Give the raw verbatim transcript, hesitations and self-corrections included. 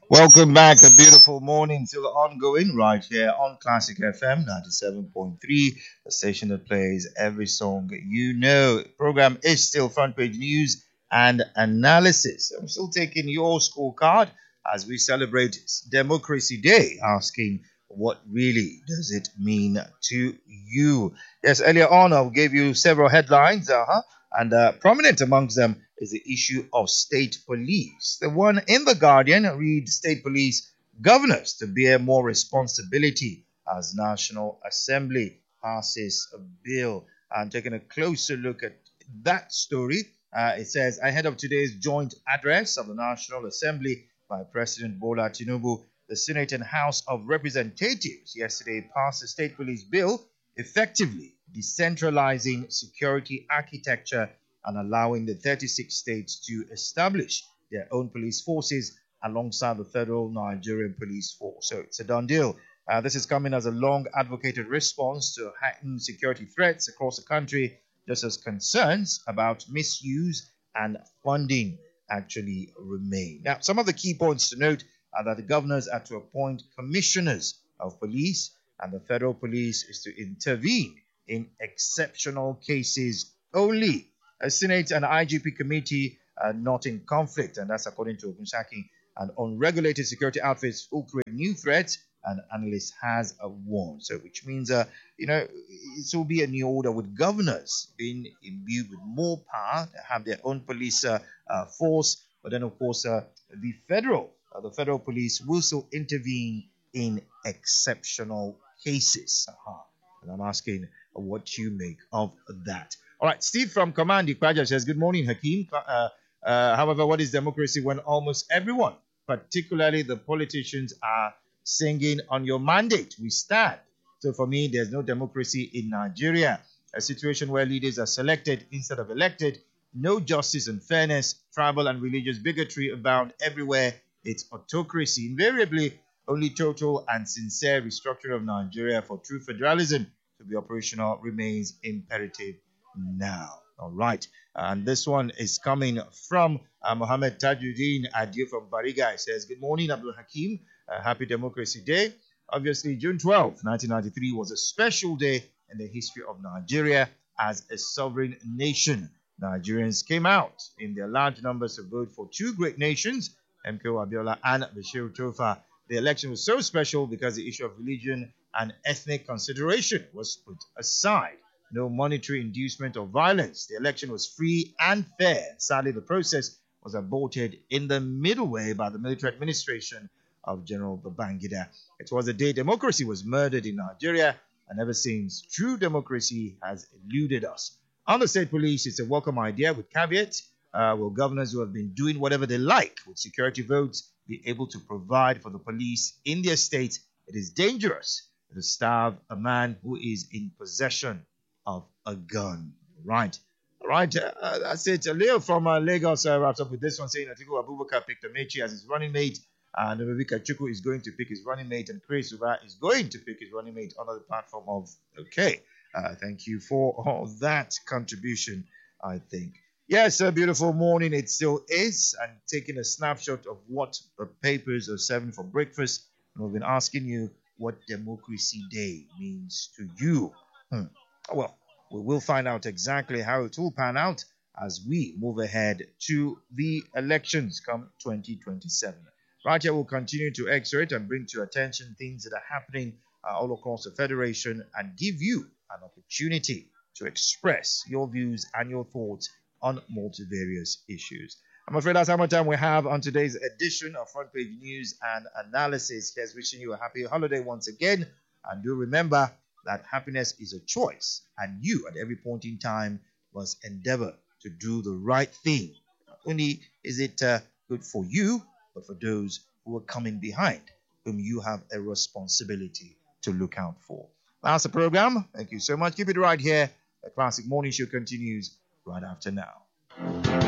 Welcome back. A beautiful morning still ongoing right here on Classic F M ninety-seven point three, the station that plays every song you know. Program is still front page news and analysis. I'm still taking your scorecard as we celebrate Democracy Day, asking what really does it mean to you? Yes, earlier on I gave you several headlines, uh-huh, and uh, prominent amongst them is the issue of state police. The one in The Guardian reads State police governors to bear more responsibility as National Assembly passes a bill. I'm taking a closer look at that story. Uh, it says, ahead of today's joint address of the National Assembly by President Bola Tinubu, the Senate and House of Representatives yesterday passed the state police bill, effectively decentralizing security architecture and allowing the thirty-six states to establish their own police forces alongside the federal Nigerian police force. So it's a done deal. Uh, this is coming as a long advocated response to heightened security threats across the country, just as concerns about misuse and funding actually remain. Now, some of the key points to note are that the governors are to appoint commissioners of police, and the federal police is to intervene in exceptional cases only. A Senate and I G P committee are not in conflict, and that's according to Ogunsaki. And unregulated security outfits will create new threats, and analyst has a warn. So, which means, uh, you know, it will be a new order with governors being imbued with more power, have their own police uh, uh, force, but then, of course, uh, the federal, uh, the federal police will still intervene in exceptional cases. Uh-huh. And I'm asking what you make of that. All right, Steve from Command Ikpaja says, good morning, Hakeem. Uh, uh, however, what is democracy when almost everyone, particularly the politicians, are singing on your mandate? We stand. So for me, there's no democracy in Nigeria. A situation where leaders are selected instead of elected, no justice and fairness, tribal and religious bigotry abound everywhere. It's autocracy. Invariably, only total and sincere restructuring of Nigeria for true federalism to be operational remains imperative now. All right. And this one is coming from uh, Mohammed Tajuddin Adio from Bariga. He says, good morning, Abdul Hakim. Uh, happy Democracy Day. Obviously, June twelfth, nineteen ninety-three was a special day in the history of Nigeria as a sovereign nation. Nigerians came out in their large numbers to vote for two great nations, M K O Abiola and Bashir Tofa. The election was so special because the issue of religion and ethnic consideration was put aside. No monetary inducement or violence. The election was free and fair. Sadly, the process was aborted in the middle way by the military administration of General Babangida. It was the day democracy was murdered in Nigeria, and ever since, true democracy has eluded us. On the state police, it's a welcome idea with caveat. Uh, will governors who have been doing whatever they like with security votes be able to provide for the police in their state? It is dangerous to starve a man who is in possession of a gun. Right. All right. Uh, that's it. Leo from uh, Lagos uh, wraps up with this one saying Atiku Abubakar picked Amechi as his running mate, and Viveka Chukwu is going to pick his running mate, and Chris Uba is going to pick his running mate under the platform of okay. Uh, thank you for all that contribution, I think. Yes, a beautiful morning it still is, and taking a snapshot of what the papers are serving for breakfast. And we've been asking you what Democracy Day means to you. Hmm. Well, we will find out exactly how it will pan out as we move ahead to the elections come twenty twenty-seven. Right here, we'll continue to exert and bring to your attention things that are happening uh, all across the Federation and give you an opportunity to express your views and your thoughts on multivarious issues. I'm afraid that's how much time we have on today's edition of Front Page News and Analysis. Here's wishing you a happy holiday once again. And do remember that happiness is a choice, and you at every point in time must endeavor to do the right thing. Not only is it uh, good for you, but for those who are coming behind, whom you have a responsibility to look out for. That's the program. Thank you so much. Keep it right here. The Classic Morning Show continues right after now.